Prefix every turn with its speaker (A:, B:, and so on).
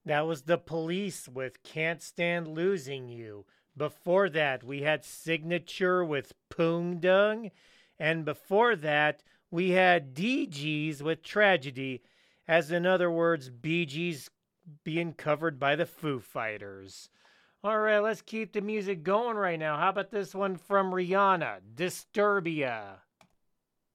A: That was The Police with Can't Stand Losing You. Before that, we had Signature with Poong Dung. And before that, we had DGs with Tragedy, as in other words, Bee Gees being covered by the Foo Fighters. All right, let's keep the music going right now. How about this one from Rihanna, Disturbia?